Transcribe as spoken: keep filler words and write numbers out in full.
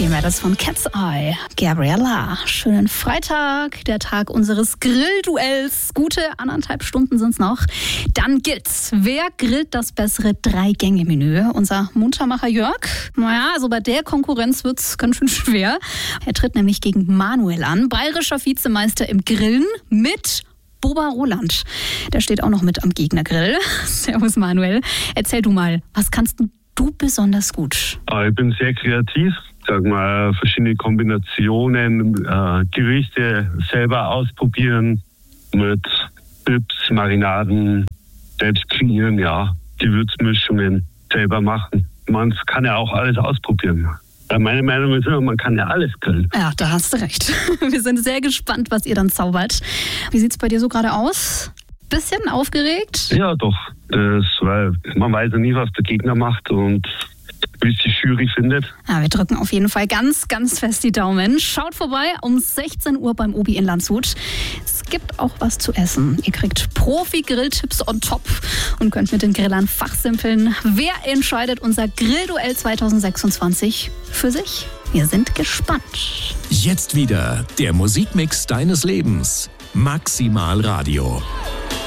Empty Matters von Cat's Eye, Gabriella. Schönen Freitag, der Tag unseres Grillduells. Gute anderthalb Stunden sind's noch. Dann gilt's. Wer grillt das bessere Drei-Gänge-Menü? Unser Muntermacher Jörg? Naja, also bei der Konkurrenz wird's ganz schön schwer. Er tritt nämlich gegen Manuel an, bayerischer Vizemeister im Grillen mit Boba Roland. Der steht auch noch mit am Gegnergrill. Servus Manuel. Erzähl du mal, was kannst du besonders gut? Ich bin sehr kreativ. Sag mal, verschiedene Kombinationen, äh, Gerichte selber ausprobieren mit Dips, Marinaden, selbst kreieren, ja, Gewürzmischungen selber machen. Man kann ja auch alles ausprobieren. Meine Meinung ist immer, man kann ja alles grillen. Ja, da hast du recht. Wir sind sehr gespannt, was ihr dann zaubert. Wie sieht's bei dir so gerade aus? Bisschen aufgeregt? Ja, doch. Das, weil man weiß ja nie, was der Gegner macht und wie es die Jury findet. Ja, wir drücken auf jeden Fall ganz, ganz fest die Daumen. Schaut vorbei um sechzehn Uhr beim Obi in Landshut. Es gibt auch was zu essen. Ihr kriegt Profi-Grilltipps on top und könnt mit den Grillern fachsimpeln. Wer entscheidet unser Grillduell zwanzig sechsundzwanzig für sich? Wir sind gespannt. Jetzt wieder der Musikmix deines Lebens. Maximal Radio.